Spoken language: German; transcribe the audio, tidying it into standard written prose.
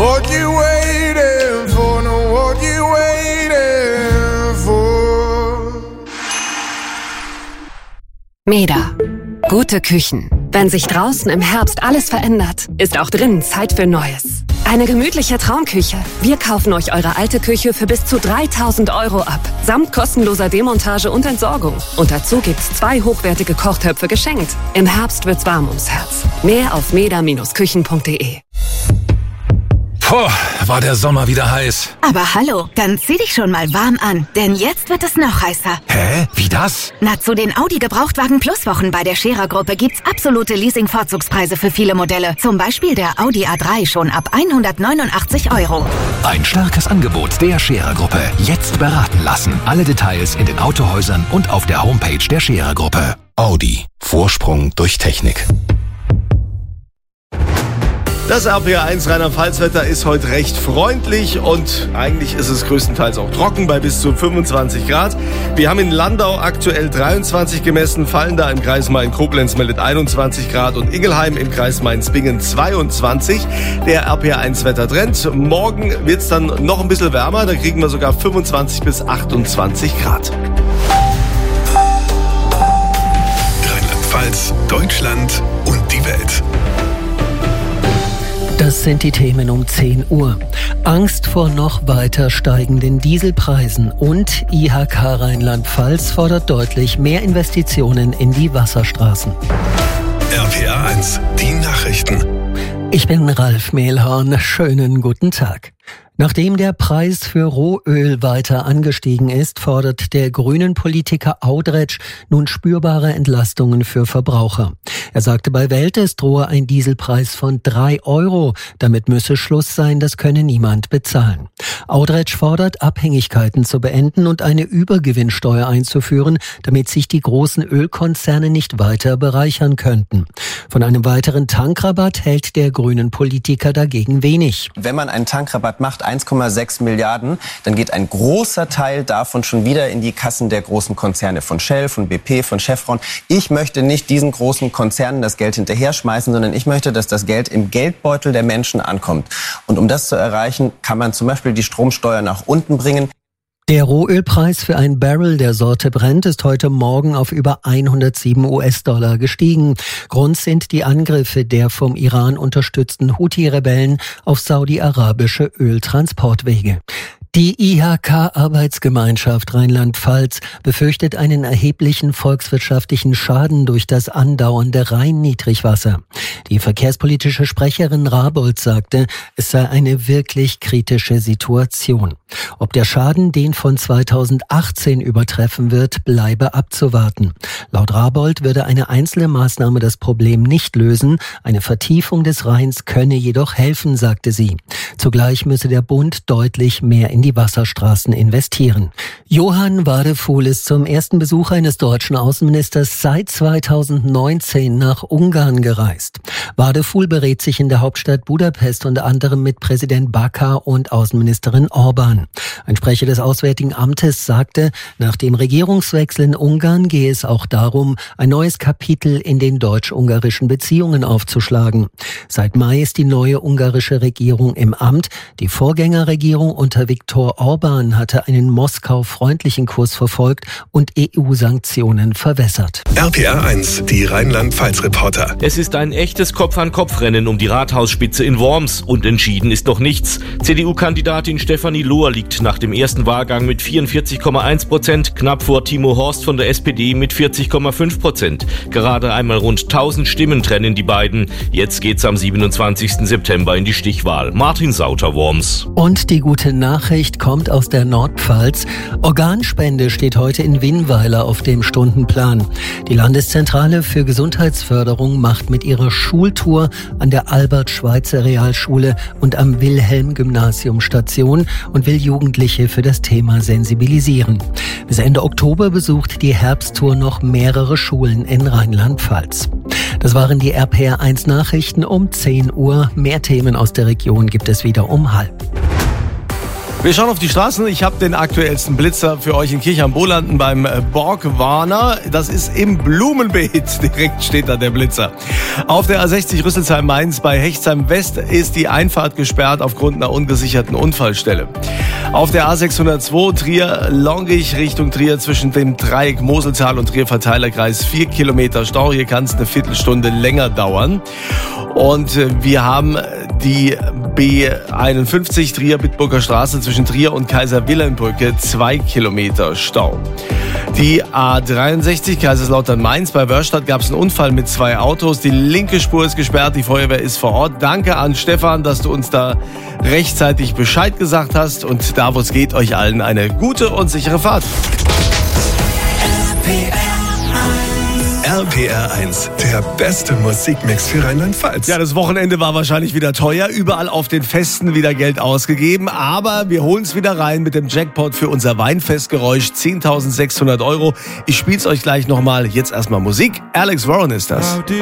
What you waiting for? No, what you waiting for? Meda. Gute Küchen. Wenn sich draußen im Herbst alles verändert, ist auch drinnen Zeit für Neues. Eine gemütliche Traumküche. Wir kaufen euch eure alte Küche für bis zu 3.000 € ab. Samt kostenloser Demontage und Entsorgung. Und dazu gibt's 2 hochwertige Kochtöpfe geschenkt. Im Herbst wird's warm ums Herz. Mehr auf meda-küchen.de. Puh, war der Sommer wieder heiß. Aber hallo, dann zieh dich schon mal warm an, denn jetzt wird es noch heißer. Hä? Wie das? Na, zu den Audi Gebrauchtwagen Plus Wochen bei der Scherer-Gruppe gibt's absolute Leasing-Vorzugspreise für viele Modelle. Zum Beispiel der Audi A3 schon ab 189 €. Ein starkes Angebot der Scherer-Gruppe. Jetzt beraten lassen. Alle Details in den Autohäusern und auf der Homepage der Scherer-Gruppe. Audi. Vorsprung durch Technik. Das RPR1 Rheinland-Pfalz-Wetter ist heute recht freundlich und eigentlich ist es größtenteils auch trocken bei bis zu 25 Grad. Wir haben in Landau aktuell 23 gemessen, Fallenda im Kreis Main-Koblenz meldet 21 Grad und Ingelheim im Kreis Mainz-Bingen 22. Der RPR1-Wettertrend. Morgen wird es dann noch ein bisschen wärmer, da kriegen wir sogar 25 bis 28 Grad. Rheinland-Pfalz, Deutschland und die Welt. Das sind die Themen um 10 Uhr. Angst vor noch weiter steigenden Dieselpreisen und IHK Rheinland-Pfalz fordert deutlich mehr Investitionen in die Wasserstraßen. RPR1, die Nachrichten. Ich bin Ralf Mehlhorn. Schönen guten Tag. Nachdem der Preis für Rohöl weiter angestiegen ist, fordert der grünen Politiker Audretsch nun spürbare Entlastungen für Verbraucher. Er sagte bei Welt, es drohe ein Dieselpreis von 3 €. Damit müsse Schluss sein, das könne niemand bezahlen. Audretsch fordert, Abhängigkeiten zu beenden und eine Übergewinnsteuer einzuführen, damit sich die großen Ölkonzerne nicht weiter bereichern könnten. Von einem weiteren Tankrabatt hält der grünen Politiker dagegen wenig. Wenn man einen Tankrabatt macht, 1,6 Milliarden, dann geht ein großer Teil davon schon wieder in die Kassen der großen Konzerne von Shell, von BP, von Chevron. Ich möchte nicht diesen großen Konzernen das Geld hinterher schmeißen, sondern ich möchte, dass das Geld im Geldbeutel der Menschen ankommt. Und um das zu erreichen, kann man zum Beispiel die Stromsteuer nach unten bringen. Der Rohölpreis für ein Barrel der Sorte Brent ist heute Morgen auf über 107 US-Dollar gestiegen. Grund sind die Angriffe der vom Iran unterstützten Houthi-Rebellen auf saudi-arabische Öltransportwege. Die IHK-Arbeitsgemeinschaft Rheinland-Pfalz befürchtet einen erheblichen volkswirtschaftlichen Schaden durch das andauernde Rhein-Niedrigwasser. Die verkehrspolitische Sprecherin Rabold sagte, es sei eine wirklich kritische Situation. Ob der Schaden den von 2018 übertreffen wird, bleibe abzuwarten. Laut Rabold würde eine einzelne Maßnahme das Problem nicht lösen. Eine Vertiefung des Rheins könne jedoch helfen, sagte sie. Zugleich müsse der Bund deutlich mehr in die Wasserstraßen investieren. Johann Wadefuhl ist zum ersten Besuch eines deutschen Außenministers seit 2019 nach Ungarn gereist. Wadefuhl berät sich in der Hauptstadt Budapest unter anderem mit Präsident Bakar und Außenministerin Orban. Ein Sprecher des Auswärtigen Amtes sagte, nach dem Regierungswechsel in Ungarn gehe es auch darum, ein neues Kapitel in den deutsch-ungarischen Beziehungen aufzuschlagen. Seit Mai ist die neue ungarische Regierung im Amt. Die Vorgängerregierung unter Viktor Orban hatte einen Moskau-freundlichen Kurs verfolgt und EU-Sanktionen verwässert. RPR1, die Rheinland-Pfalz-Reporter. Es ist ein echtes Kopf-an-Kopf-Rennen um die Rathausspitze in Worms und entschieden ist noch nichts. CDU-Kandidatin Stefanie Lohr liegt nach dem ersten Wahlgang mit 44,1%, knapp vor Timo Horst von der SPD mit 40,5%. Gerade einmal rund 1000 Stimmen trennen die beiden. Jetzt geht's am 27. September in die Stichwahl. Martin Sauter, Worms. Und die gute Nachricht kommt aus der Nordpfalz. Organspende steht heute in Winnweiler auf dem Stundenplan. Die Landeszentrale für Gesundheitsförderung macht mit ihrer Schultour an der Albert-Schweitzer-Realschule und am Wilhelm-Gymnasium Station und will Jugendliche für das Thema sensibilisieren. Bis Ende Oktober besucht die Herbsttour noch mehrere Schulen in Rheinland-Pfalz. Das waren die RPR1 Nachrichten um 10 Uhr. Mehr Themen aus der Region gibt es wieder um 12:30. Wir schauen auf die Straßen. Ich habe den aktuellsten Blitzer für euch in Kirchheim-Bolanden beim Borgwarner. Das ist im Blumenbeet. Direkt steht da der Blitzer. Auf der A60 Rüsselsheim-Mainz bei Hechtsheim West ist die Einfahrt gesperrt aufgrund einer ungesicherten Unfallstelle. Auf der A602 Trier-Longich Richtung Trier zwischen dem Dreieck Moseltal und Trier-Verteilerkreis 4 Kilometer Stau. Hier kann es eine Viertelstunde länger dauern. Und wir haben die B51 Trier-Bitburger Straße zwischen Trier und Kaiser-Wilhelm-Brücke 2 Kilometer Stau. Die A63 Kaiserslautern-Mainz bei Wörstadt gab es einen Unfall mit 2 Autos. Die linke Spur ist gesperrt, die Feuerwehr ist vor Ort. Danke an Stefan, dass du uns da rechtzeitig Bescheid gesagt hast. Und da, wo es geht, euch allen eine gute und sichere Fahrt. RPR 1, der beste Musikmix für Rheinland-Pfalz. Ja, das Wochenende war wahrscheinlich wieder teuer. Überall auf den Festen wieder Geld ausgegeben. Aber wir holen es wieder rein mit dem Jackpot für unser Weinfestgeräusch. 10.600 €. Ich spiel's euch gleich nochmal. Jetzt erstmal Musik. Alex Warren ist das.